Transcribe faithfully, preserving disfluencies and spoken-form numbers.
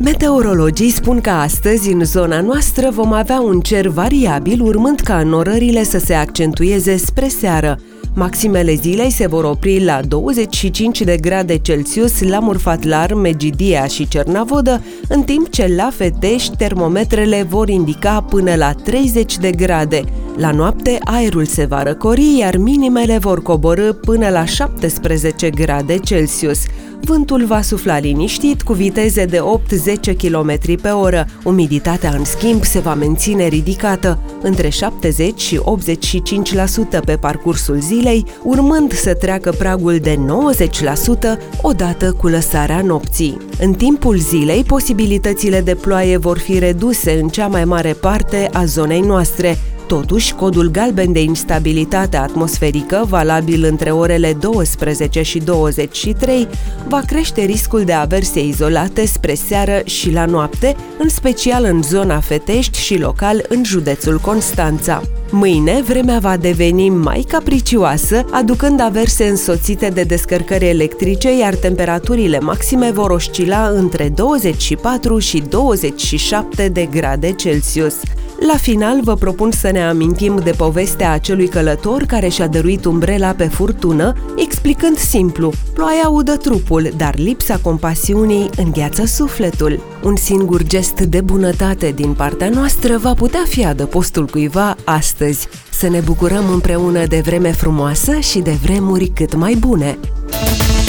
Meteorologii spun că astăzi, în zona noastră, vom avea un cer variabil, urmând ca înnorările să se accentueze spre seară. Maximele zilei se vor opri la douăzeci și cinci de grade Celsius la Murfatlar, Megidia și Cernavodă, în timp ce la Fetești termometrele vor indica până la treizeci de grade. La noapte aerul se va răcori, iar minimele vor coborî până la șaptesprezece grade Celsius. Vântul va sufla liniștit cu viteze de opt-zece kilometri pe oră. Umiditatea, în schimb, se va menține ridicată, între șaptezeci și optzeci și cinci la sută pe parcursul zilei, urmând să treacă pragul de nouăzeci la sută odată cu lăsarea nopții. În timpul zilei, posibilitățile de ploaie vor fi reduse în cea mai mare parte a zonei noastre. Totuși, codul galben de instabilitate atmosferică, valabil între orele douăsprezece și douăzeci și trei, va crește riscul de averse izolate spre seară și la noapte, în special în zona Fetești și local în județul Constanța. Mâine, vremea va deveni mai capricioasă, aducând averse însoțite de descărcări electrice, iar temperaturile maxime vor oscila între douăzeci și patru și douăzeci și șapte de grade Celsius. La final, vă propun să ne amintim de povestea acelui călător care și-a dăruit umbrela pe furtună, explicând simplu: ploaia udă trupul, dar lipsa compasiunii îngheață sufletul. Un singur gest de bunătate din partea noastră va putea fi adăpostul cuiva astăzi. Să ne bucurăm împreună de vreme frumoasă și de vremuri cât mai bune!